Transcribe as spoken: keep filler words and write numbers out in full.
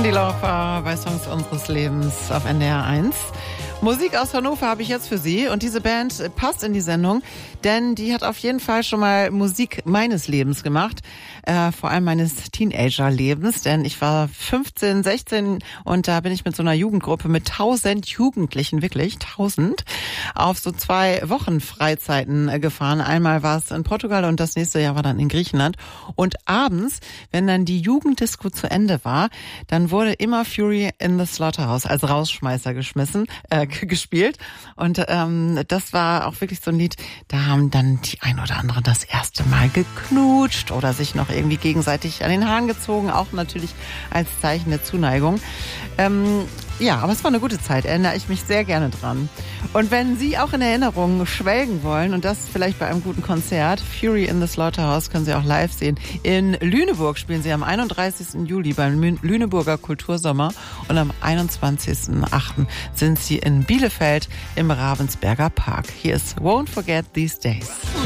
Cyndi Lauper bei Songs unseres Lebens auf N D R eins. Musik aus Hannover habe ich jetzt für Sie und diese Band passt in die Sendung, denn die hat auf jeden Fall schon mal Musik meines Lebens gemacht, äh, vor allem meines Teenager-Lebens, denn ich war fünfzehn, sechzehn und da bin ich mit so einer Jugendgruppe mit tausend Jugendlichen, wirklich tausend, auf so zwei Wochen Freizeiten gefahren. Einmal war es in Portugal und das nächste Jahr war dann in Griechenland und abends, wenn dann die Jugenddisco zu Ende war, dann wurde immer Fury in the Slaughterhouse als Rausschmeißer geschmissen, äh, gespielt und ähm, das war auch wirklich so ein Lied, da haben dann die ein oder andere das erste Mal geknutscht oder sich noch irgendwie gegenseitig an den Haaren gezogen, auch natürlich als Zeichen der Zuneigung. Ähm, ja, aber es war eine gute Zeit, erinnere ich mich sehr gerne dran. Und wenn Sie auch in Erinnerungen schwelgen wollen und das vielleicht bei einem guten Konzert, Fury in the Slaughterhouse können Sie auch live sehen. In Lüneburg spielen Sie am einunddreißigsten Juli beim Lüneburger Kultursommer und am einundzwanzigsten achten sind Sie in Bielefeld im Ravensberger Park. Hier ist Won't Forget These Days.